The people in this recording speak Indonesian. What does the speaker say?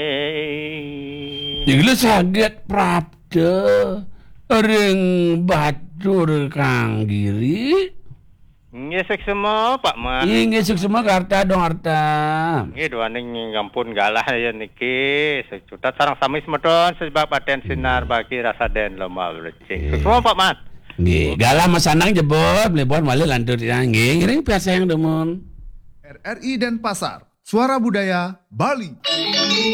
Jigla saget prapta ring batur Kang Giri. Ngesek semua Pak Man. Ngesek semua harta dong harta. Nggih duaning ngampun galah ya niki. Sejuta sarang sami semedon sebab paten sinar bagi rasa den lomba becik. Semua Pak Man. Nggih, galah mas sanang jebot, mlebon malih lantur nggih, ngiring piasa yang demun. RRI Denpasar, Suara Budaya Bali.